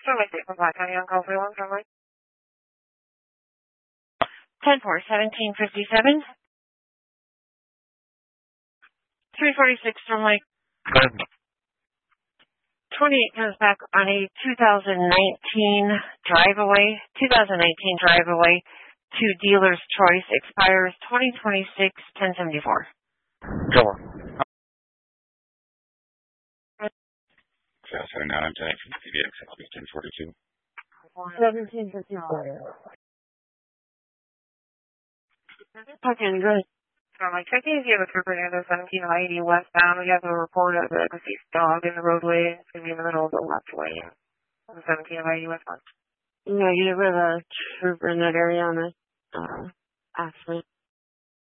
Certainly State from Black County on call 31 from like 10-4, 1757. 346 from like 28 comes back on a 2019 drive-away to Dealer's Choice, expires 2026-1074. Go on. 79 on tag from CBX, 1042. 1754. Fucking good. So I'm like, checking if you have a trooper near the 1780 westbound. We have a report of a deceased dog in the roadway. It's going to be in the middle of the left lane on the 1780 westbound. Yeah, you have a trooper in that area on the accident.